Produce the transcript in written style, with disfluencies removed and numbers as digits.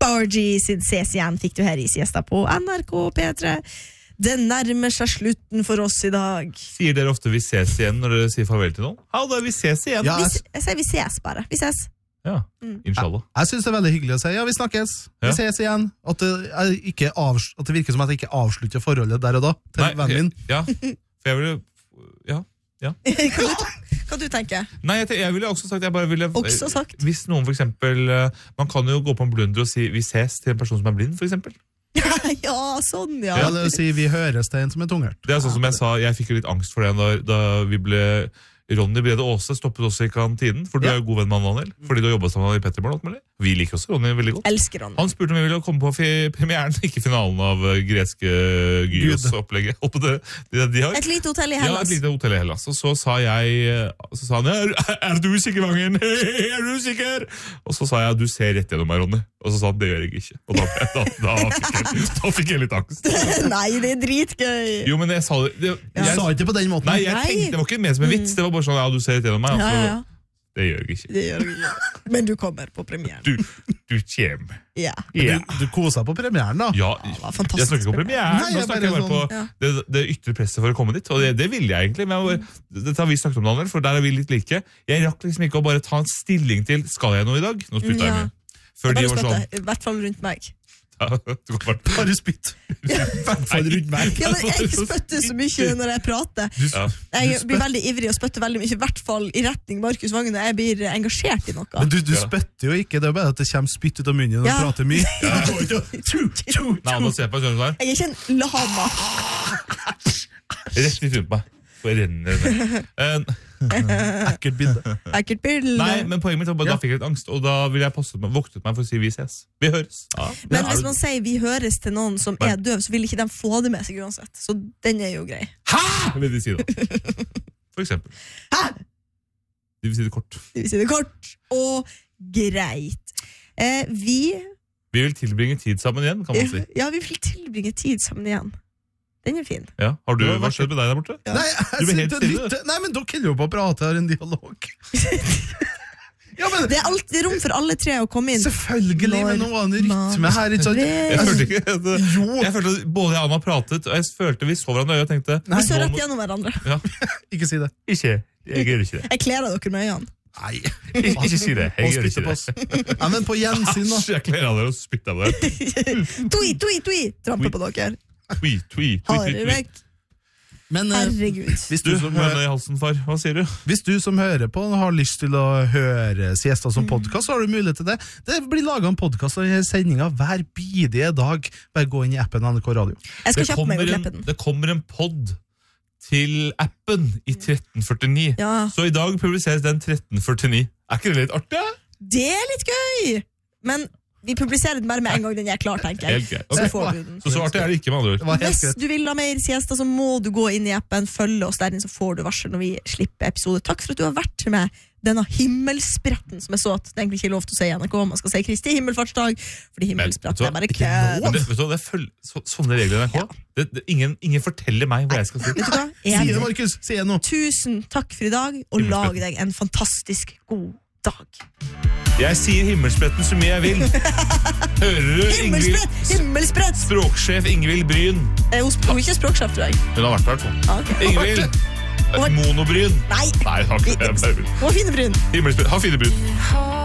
Bauer G sin Ses igjen fikk du her I siesta på NRK P3. Det nærmer seg slutten for oss I dag. Sier dere ofte vi ses igjen når dere sier farvel til noen? Ja, da vi ses igjen. Ja, Jeg sier vi ses bare. Vi ses. Ja, inshallah. Jeg synes det veldig hyggelig å si, ja, vi snakkes, vi ses igjen. At det virker som at jeg ikke avslutter forholdet der og da, til vennen min. Ja, for jeg ville... Ja. Hva du tenker? Nei, jeg ville også sagt, Også sagt? Hvis noen for eksempel, man kan jo gå på en blunder og si vi ses til en person som blind, for eksempel. Ja, sånn, ja. Ja, det vil si vi høres til en som tungert. Det sånn som jeg sa, jeg fikk jo litt angst for det da vi ble... Ronny Brede Aase stoppet også I kantinen, for du jo god venn med Daniel, fordi du har jobbet sammen I Petterborn. Vi liker også Ronny veldig godt. Elsker Ronny. Han spurte om vi ville komme på premieren, ikke finalen av greske Gyros-opplegget. De har. Et lite hotell I Hellas. Ja, et lite hotell I Hellas. Og så sa han, du sikker, Vangen? Du sikker? Og så sa jeg, du ser rett gjennom meg, Ronny. Og så sa han, det gjør jeg ikke. Og da fikk jeg litt angst. Nei, det dritgøy. Jo, men jeg sa det. Jeg sa ikke på den måten. Nei, jeg tenkte, det var ikke mer som en vits. Det var bare sånn, du ser rett gjennom meg. Ja. Det gjør jeg ikke. Det gjør jeg ikke. Men du kommer på premieren. Du kommer. Ja. Du koser på premieren da? Ja, det var fantastisk. jeg snakker ikke om premieren. Nei, Nå snakker jeg bare på det ytre presset for å komme dit. Og det vil jeg egentlig. Men dette har vi snakket om, Daniel, for der er vi litt like. Jeg rakk liksom ikke å bare ta en stilling til, skal jeg noe I dag? Nå spytter jeg med. Før de var sånn. I hvert fall rundt meg. Bare spytt. I hvert fall rundt meg. Ja, men jeg spytter så mye når jeg prater. Jeg blir veldig ivrig og spytter veldig mye, I hvert fall I retning Markus Vangen når jeg blir engasjert I noe. Men du spytter jo ikke, det bare at det kommer spytt ut av munnen når du prater mye. Nei, nå ser jeg på sånn. Jeg ikke en lama. Rett I trynet på meg. Så renner det. Ekkelt bilde. Nei, men poenget mitt var bare da fikk jeg litt angst, og da ville jeg voktet meg for å si vi ses. Vi høres. Men hvis man sier vi høres til noen som døv, så vil ikke de få det med seg uansett. Så den jo grei. Hæ? Vil de si det? For eksempel. Hæ? De vil si det kort. De vil si det kort og greit. Vi vil tilbringe tid sammen igjen, kan man si. Ja, vi vil tilbringe tid sammen igjen. Den fin. Ja, har du hva skjedd med deg der borte? Ja. Nei, men dere holder jo på å prate, har en dialog. Ja, men, det alltid rom for alle tre å komme inn. Selvfølgelig, men nå var det rytme her. Jeg følte ikke Jeg følte at både jeg og Anna pratet, og jeg følte vi så hverandre, og jeg tenkte vi så rett gjennom hverandre. Ja. Ikke si det. Ikke, jeg gjør ikke det. Jeg kler av dere med øynene. Nei, ikke si det. Jeg gjør ikke det. Ja, men på gjensyn da. Jeg kler av dere og spytter av dere. Tui, tramper på dere. Tui. Men herregud. Hvis du som hører I halsen, far, hva sier du? Hvis du som hører på har lyst til å høre Siesta som podcast, så har du mulighet til det. Det blir laget en podcast av sendingen hver bidige dag. Bare gå inn I appen NRK Radio. Jeg skal kjappe meg og kleppe den. Det kommer en podd til appen I 1349. Ja. Så I dag publiseres den 1349. Ikke det litt artig? Det litt gøy! Men vi publiserer den bare med en gang den klar, tenker jeg. Okay. Så får du den. Så artig det ikke, med andre ord. Hvis du vil ha mer siesta, så må du gå inn I appen, følge oss der inn, så får du varsel når vi slipper episode. Takk for at du har vært med denne himmelspretten, som jeg så at det egentlig ikke lov til å si I NRK. Man skal si Kristi himmelfartsdag, fordi himmelspretten bare kød. Sånne regler I NRK. Ingen forteller meg hva jeg skal si. Vet du hva? Si det, Markus. Si det nå. Tusen takk for I dag, og lag deg en fantastisk god dag. Jeg sier himmelspretten så mye jeg vil. Hører du Himmelsprett! Språksjef Ingvild Bryn. Hun ikke språksjef, tror jeg. Hun har vært der. Okay. Ingvild Monobryn. Nei, takk. Hun har fine bryn. Himmelsprett, ha fine bryn.